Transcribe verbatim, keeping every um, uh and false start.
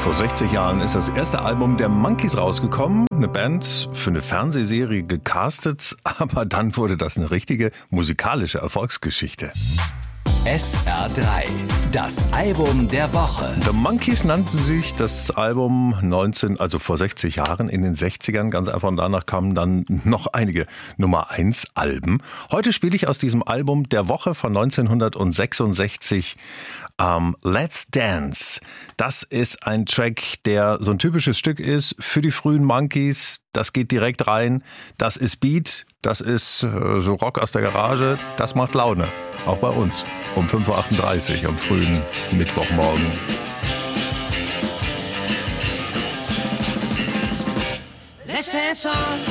Vor sechzig Jahren ist das erste Album der Monkees rausgekommen. Eine Band für eine Fernsehserie gecastet, aber dann wurde das eine richtige musikalische Erfolgsgeschichte. S R drei, das Album der Woche. The Monkees nannten sich das Album neunzehn, also vor sechzig Jahren in den sechzigern. Ganz einfach, und danach kamen dann noch einige Nummer eins Alben. Heute spiele ich aus diesem Album der Woche von neunzehnhundertsechsundsechzig ähm, Let's Dance. Das ist ein Track, der so ein typisches Stück ist für die frühen Monkees. Das geht direkt rein. Das ist Beat. Das ist äh, so Rock aus der Garage. Das macht Laune. Auch bei uns. Um fünf Uhr achtunddreißig am frühen Mittwochmorgen. Let's dance on.